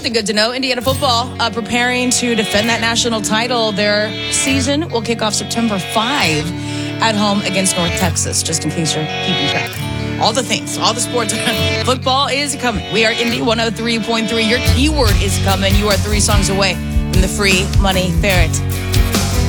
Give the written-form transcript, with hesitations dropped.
something good to know. Indiana football preparing to defend that national title. Their season will kick off September 5 at home against North Texas, just in case you're keeping track. All the things, all the sports. Football is coming. We are Indy 103.3. Your keyword is coming. You are 3 songs away from the free Money Ferret.